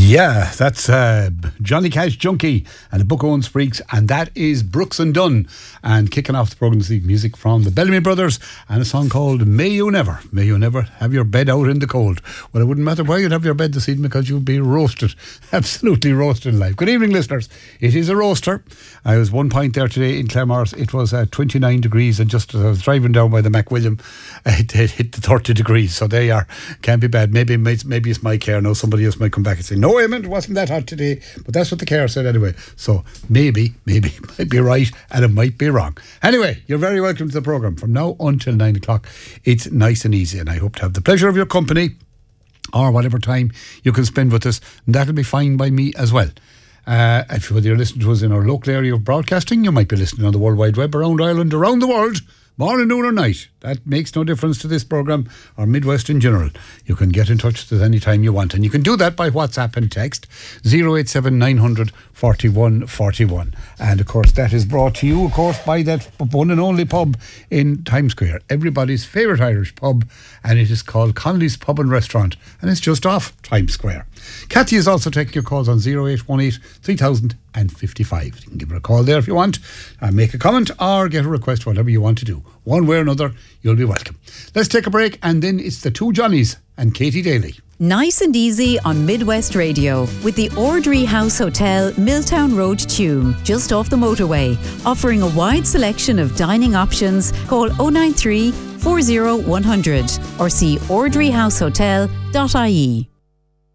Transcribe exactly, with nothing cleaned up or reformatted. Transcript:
Yeah, that's uh, Johnny Cash Junkie and the Book Owens Freaks, and that is Brooks and Dunn. And kicking off the programme this evening, music from the Bellamy Brothers and a song called May You Never. May you never have your bed out in the cold. Well, it wouldn't matter why you'd have your bed this evening because you'd be roasted, absolutely roasted live. Good evening, listeners. It is a roaster. I was one point there today in Claremorris. It was uh, twenty-nine degrees, and just as I was driving down by the McWilliam, it, it hit the thirty degrees. So there you are. Can't be bad. Maybe, maybe it's my care now. Somebody else might come back and say, no, Eamon, it wasn't that hot today. But that's what the care said anyway. So maybe, maybe it might be right and it might be wrong. Anyway, you're very welcome to the programme. From now until nine o'clock, it's nice and easy, and I hope to have the pleasure of your company or whatever time you can spend with us, and that'll be fine by me as well. Uh, if whether you're listening to us in our local area of broadcasting, you might be listening on the World Wide Web, around Ireland, around the world, morning, noon or night. That makes no difference to this programme or Midwest in general. You can get in touch with us any time you want, and you can do that by WhatsApp and text zero eight seven nine hundred forty-one forty-one. And of course that is brought to you of course by that one and only pub in Times Square, everybody's favourite Irish pub, and it is called Connolly's Pub and Restaurant, and it's just off Times Square. Kathy is also taking your calls on zero eight one eight three thousand fifty-five. You can give her a call there if you want, and make a comment or get a request, whatever you want to do. One way or another, you'll be welcome. Let's take a break, and then it's the two Johnnies and Katie Daly. Nice and easy on Midwest Radio with the Ordry House Hotel, Milltown Road, Tuam, just off the motorway, offering a wide selection of dining options. Call oh nine three, four oh one hundred or see ordry house hotel dot I E.